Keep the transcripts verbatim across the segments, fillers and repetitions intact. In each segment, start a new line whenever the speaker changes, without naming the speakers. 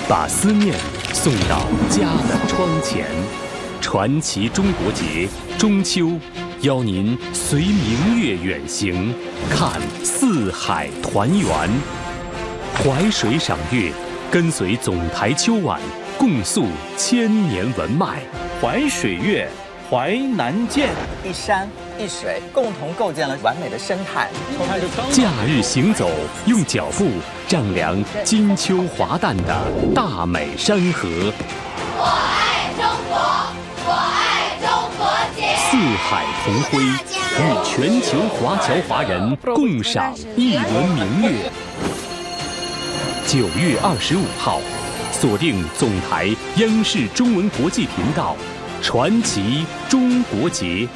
把思念送到家的窗前。传奇中国节中秋，邀您随明月远行，看四海团圆。淮水赏月，跟随总台秋晚，共诉千年文脉。
淮水月，淮南见，
一山一水共同构建了完美的生态。
假日行走，用脚步丈量金秋华诞的大美山河。
我爱中国，我爱中国节。
四海同辉，与全球华侨华人共赏一轮明月。九月二十五号，锁定总台央视中文国际频道，传奇中国节。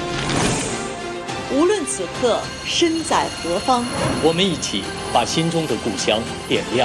无论此刻身在何方，
我们一起把心中的故乡点亮。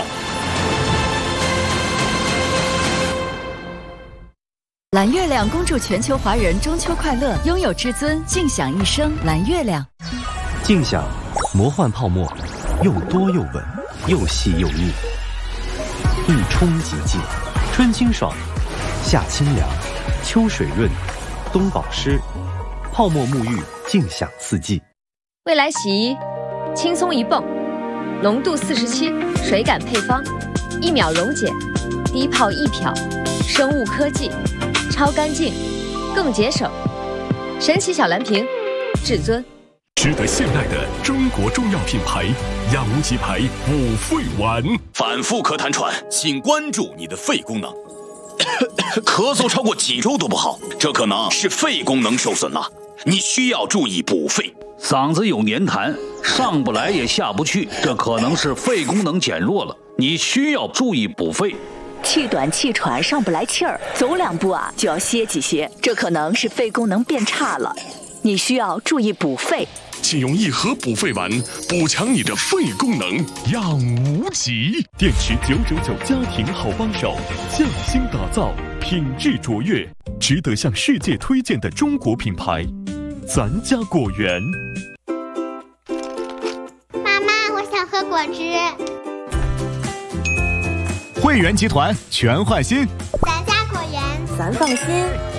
蓝月亮恭祝全球华人中秋快乐，拥有至尊，尽享一生蓝月亮。
尽享魔幻泡沫，又多又稳，又细又密，一冲即尽，春清爽，夏清凉，秋水润，冬保湿，泡沫沐浴，尽享四季。
未来洗衣，轻松一泵，浓度四十七，水感配方，一秒溶解，低泡一漂，生物科技，超干净，更节省。神奇小蓝瓶，至尊。
值得信赖的中国中药品牌养无极牌补肺丸。
反复咳痰喘，请关注你的肺功能。咳嗽超过几周都不好，这可能是肺功能受损了，你需要注意补肺。
嗓子有黏痰，上不来也下不去，这可能是肺功能减弱了，你需要注意补肺。
气短气喘，上不来气儿，走两步啊就要歇几歇，这可能是肺功能变差了，你需要注意补肺。
请用一盒补肺丸补强你的肺功能，养无极。电池九九九家庭好帮手，匠心打造，品质卓越，值得向世界推荐的中国品牌，咱家果园。
妈妈，我想喝果汁。
汇源集团全换新，
咱家果园，
咱放心。